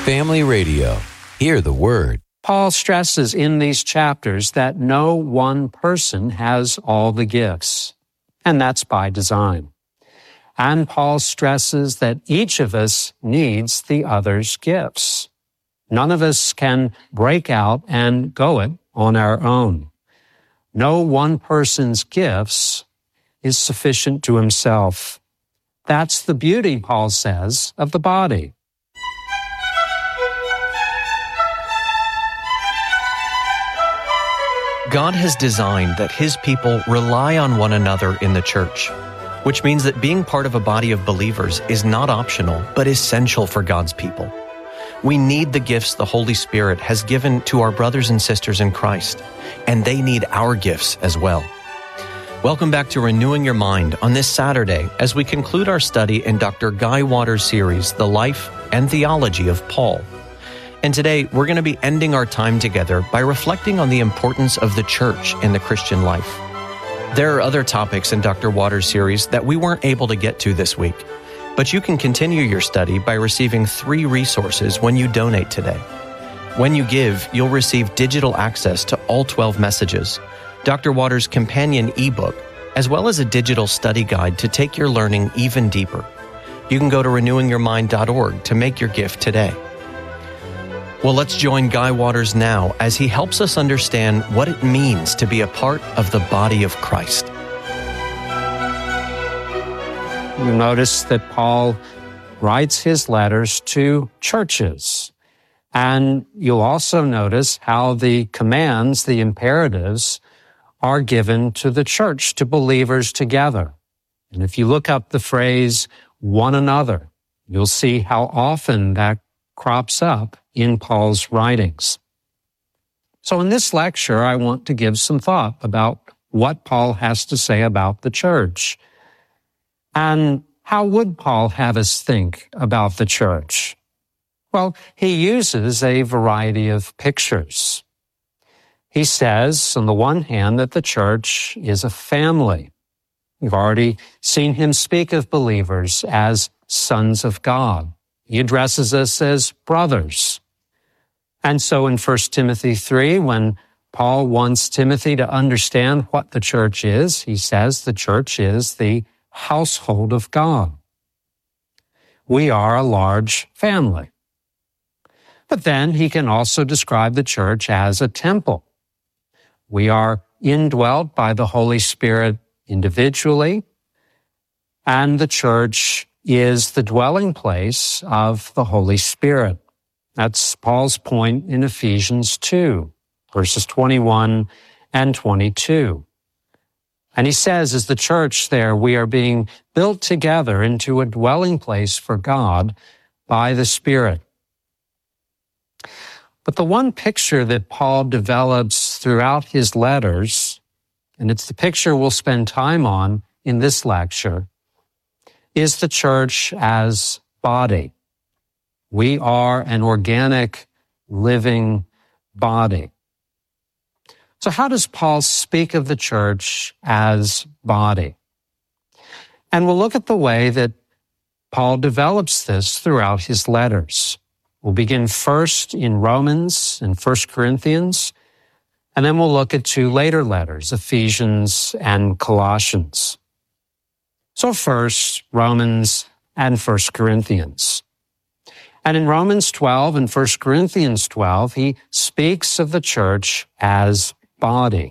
Family Radio. Hear the Word. Paul stresses in these chapters that no one person has all the gifts, and that's by design. And Paul stresses that each of us needs the other's gifts. None of us can break out and go it on our own. No one person's gifts is sufficient to himself. That's the beauty, Paul says, of the body. God has designed that His people rely on one another in the church, which means that being part of a body of believers is not optional, but essential for God's people. We need the gifts the Holy Spirit has given to our brothers and sisters in Christ, and they need our gifts as well. Welcome back to Renewing Your Mind on this Saturday as we conclude our study in Dr. Guy Waters' series, The Life and Theology of Paul. And today, we're going to be ending our time together by reflecting on the importance of the church in the Christian life. There are other topics in Dr. Waters' series that we weren't able to get to this week, but you can continue your study by receiving 3 resources when you donate today. When you give, you'll receive digital access to all 12 messages, Dr. Waters' companion ebook, as well as a digital study guide to take your learning even deeper. You can go to renewingyourmind.org to make your gift today. Well, let's join Guy Waters now as he helps us understand what it means to be a part of the body of Christ. You notice that Paul writes his letters to churches. And you'll also notice how the commands, the imperatives, are given to the church, to believers together. And if you look up the phrase, one another, you'll see how often that crops up in Paul's writings. So in this lecture, I want to give some thought about what Paul has to say about the church. And how would Paul have us think about the church? Well, he uses a variety of pictures. He says, on the one hand, that the church is a family. We've already seen him speak of believers as sons of God. He addresses us as brothers. And so in 1 Timothy 3, when Paul wants Timothy to understand what the church is, he says the church is the household of God. We are a large family. But then he can also describe the church as a temple. We are indwelt by the Holy Spirit individually, and the church is the dwelling place of the Holy Spirit. That's Paul's point in Ephesians 2, verses 21 and 22. And he says, as the church there, we are being built together into a dwelling place for God by the Spirit. But the one picture that Paul develops throughout his letters, and it's the picture we'll spend time on in this lecture, is the church as body. We are an organic, living body. So how does Paul speak of the church as body? And we'll look at the way that Paul develops this throughout his letters. We'll begin first in Romans and 1 Corinthians, and then we'll look at 2 later letters, Ephesians and Colossians. So first, Romans and 1 Corinthians. And in Romans 12 and 1 Corinthians 12, he speaks of the church as body.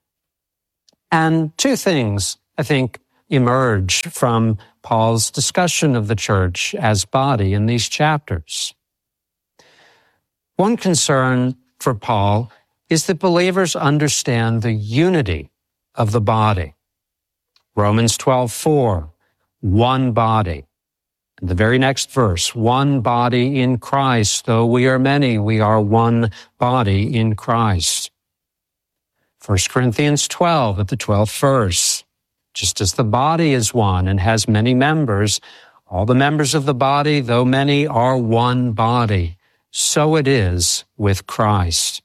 And 2 things, I think, emerge from Paul's discussion of the church as body in these chapters. One concern for Paul is that believers understand the unity of the body. Romans 12:4, one body. And the very next verse, one body in Christ. Though we are many, we are one body in Christ. 1 Corinthians 12 at the 12th verse. Just as the body is one and has many members, all the members of the body, though many, are one body. So it is with Christ.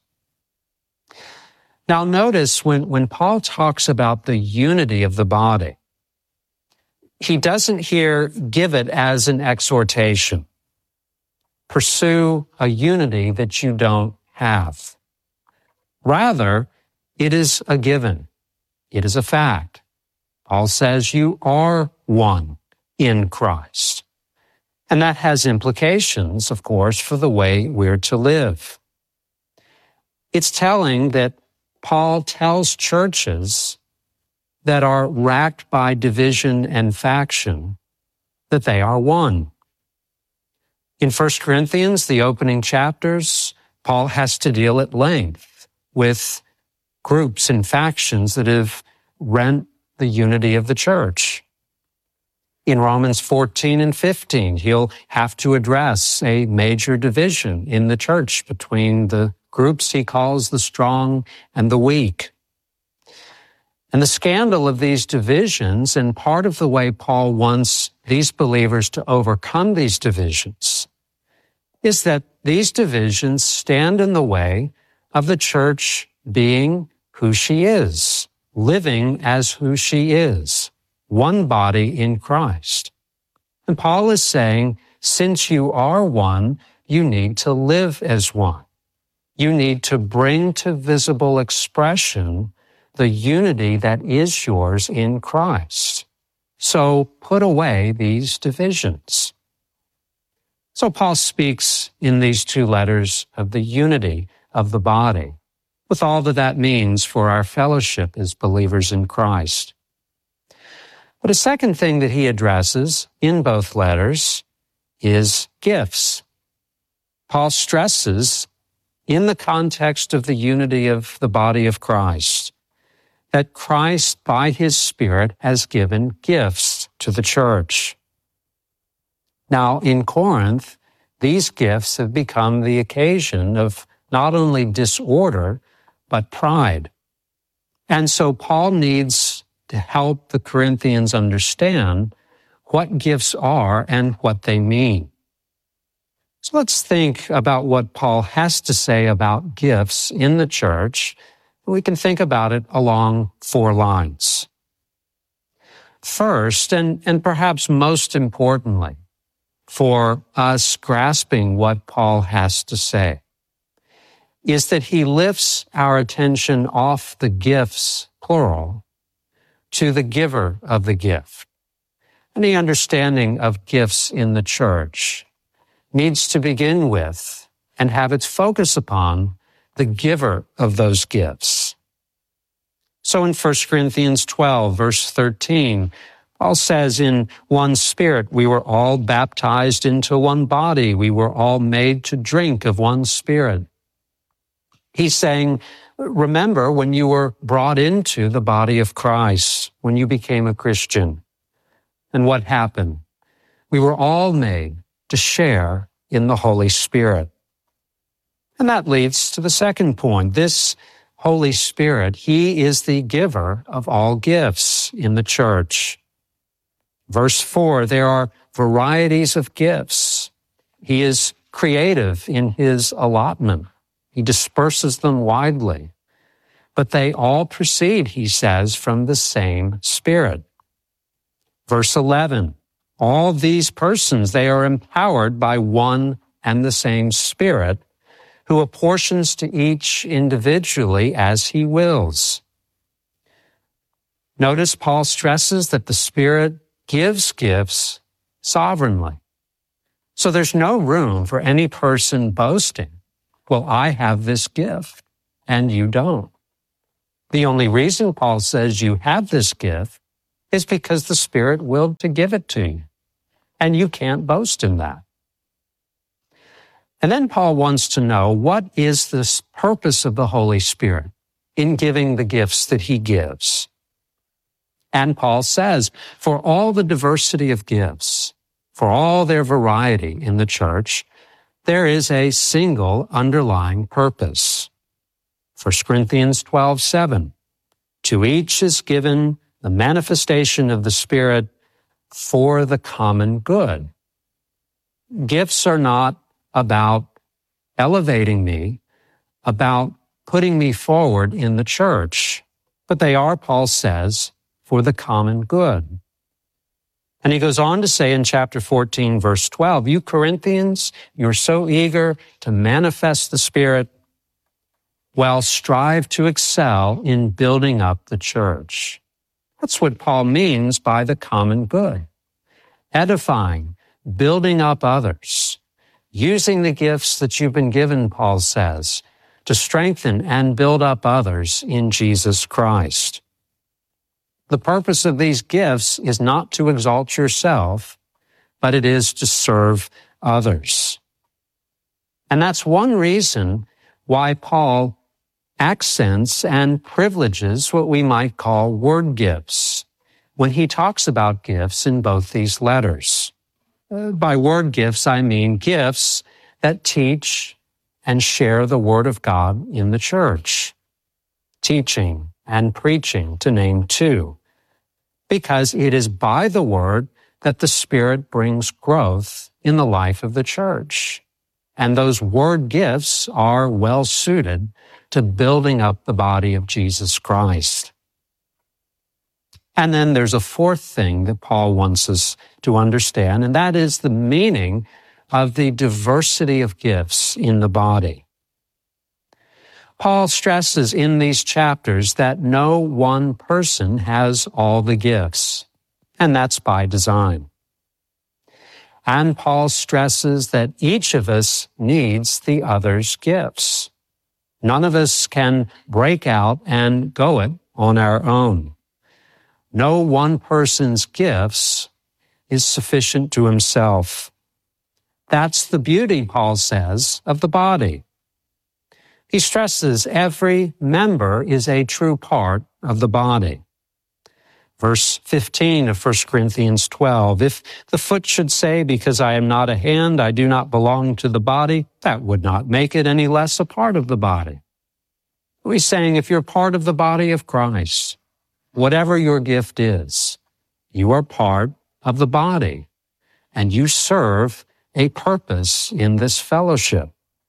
Now notice when Paul talks about the unity of the body, he doesn't here give it as an exhortation. pursue a unity that you don't have. Rather, it is a given. It is a fact. Paul says you are one in Christ. And that has implications, of course, for the way we're to live. It's telling that Paul tells churches that are racked by division and faction that they are one. In 1 Corinthians, the opening chapters, Paul has to deal at length with groups and factions that have rent the unity of the church. In Romans 14 and 15, he'll have to address a major division in the church between the groups he calls the strong and the weak. And the scandal of these divisions, and part of the way Paul wants these believers to overcome these divisions, is that these divisions stand in the way of the church being who she is, living as who she is, one body in Christ. And Paul is saying, since you are one, you need to live as one. You need to bring to visible expression the unity that is yours in Christ. So put away these divisions. So Paul speaks in these two letters of the unity of the body, with all that means for our fellowship as believers in Christ. But a second thing that he addresses in both letters is gifts. Paul stresses, in the context of the unity of the body of Christ, that Christ, by his Spirit, has given gifts to the church. Now, in Corinth, these gifts have become the occasion of not only disorder, but pride. And so Paul needs to help the Corinthians understand what gifts are and what they mean. So let's think about what Paul has to say about gifts in the church. We can think about it along 4 lines. First, and perhaps most importantly, for us grasping what Paul has to say, is that he lifts our attention off the gifts, plural, to the giver of the gift. Any understanding of gifts in the church needs to begin with and have its focus upon the giver of those gifts. So in 1 Corinthians 12, verse 13, Paul says, in one Spirit we were all baptized into one body. We were all made to drink of one Spirit. He's saying, remember when you were brought into the body of Christ, when you became a Christian, and what happened? We were all made to share in the Holy Spirit. And that leads to the second point. This Holy Spirit, he is the giver of all gifts in the church. Verse 4, there are varieties of gifts. He is creative in his allotment. He disperses them widely. But they all proceed, he says, from the same Spirit. Verse 11, all these persons, they are empowered by one and the same Spirit, who apportions to each individually as he wills. Notice Paul stresses that the Spirit gives gifts sovereignly. So there's no room for any person boasting, well, I have this gift and you don't. The only reason Paul says you have this gift is because the Spirit willed to give it to you, and you can't boast in that. And then Paul wants to know, what is the purpose of the Holy Spirit in giving the gifts that he gives? And Paul says, for all the diversity of gifts, for all their variety in the church, there is a single underlying purpose. 1 Corinthians 12:7, to each is given the manifestation of the Spirit for the common good. Gifts are not about elevating me, about putting me forward in the church, but they are, Paul says, for the common good. And he goes on to say in chapter 14, verse 12, you Corinthians, you're so eager to manifest the Spirit. Well, strive to excel in building up the church. That's what Paul means by the common good. Edifying, building up others, using the gifts that you've been given, Paul says, to strengthen and build up others in Jesus Christ. The purpose of these gifts is not to exalt yourself, but it is to serve others. And that's one reason why Paul accents and privileges what we might call word gifts when he talks about gifts in both these letters. By word gifts, I mean gifts that teach and share the Word of God in the church. Teaching and preaching, to name two. Because it is by the Word that the Spirit brings growth in the life of the church. And those word gifts are well suited to building up the body of Jesus Christ. And then there's a fourth thing that Paul wants us to understand, and that is the meaning of the diversity of gifts in the body. Paul stresses in these chapters that no one person has all the gifts, and that's by design. And Paul stresses that each of us needs the other's gifts. None of us can break out and go it on our own. No one person's gifts is sufficient to himself. That's the beauty, Paul says, of the body. He stresses every member is a true part of the body. Verse 15 of 1 Corinthians 12, if the foot should say, because I am not a hand, I do not belong to the body, that would not make it any less a part of the body. He's saying if you're part of the body of Christ, whatever your gift is, you are part of the body, and you serve a purpose in this fellowship.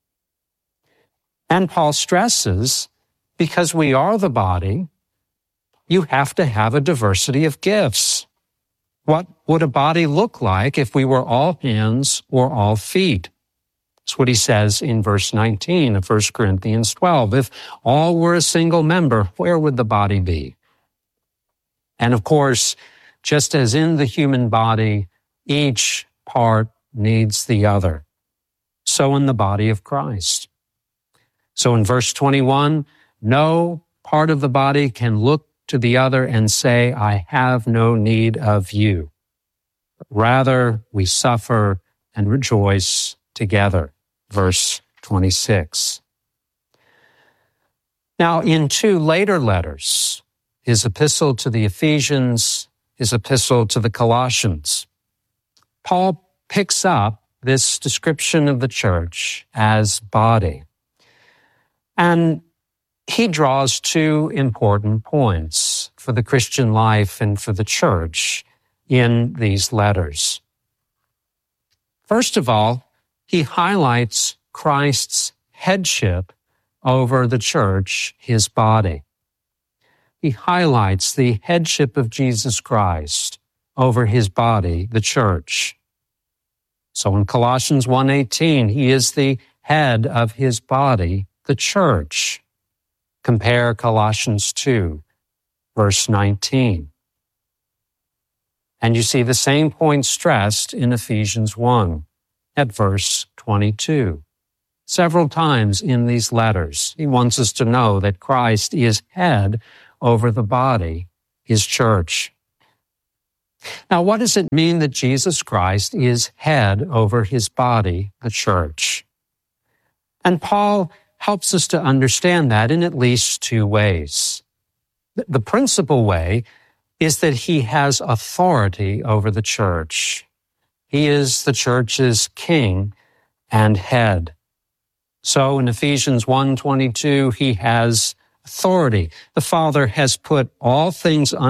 And Paul stresses, because we are the body, you have to have a diversity of gifts. What would a body look like if we were all hands or all feet? That's what he says in verse 19 of 1 Corinthians 12. If all were a single member, where would the body be? And of course, just as in the human body, each part needs the other. So in the body of Christ. So in verse 21, no part of the body can look to the other and say, I have no need of you. Rather, we suffer and rejoice together. Verse 26. Now, in two later letters, his epistle to the Ephesians, his epistle to the Colossians, Paul picks up this description of the church as body. And he draws two important points for the Christian life and for the church in these letters. First of all, he highlights Christ's headship over the church, his body. He highlights the headship of Jesus Christ over his body, the church. So in Colossians 1:18, he is the head of his body, the church. Compare Colossians 2, verse 19. And you see the same point stressed in Ephesians 1 at verse 22. Several times in these letters, he wants us to know that Christ is head over the body, his church. Now, what does it mean that Jesus Christ is head over his body, the church? And Paul helps us to understand that in at least two ways. The principal way is that he has authority over the church. He is the church's king and head. So in Ephesians 1:22, he has authority. The Father has put all things under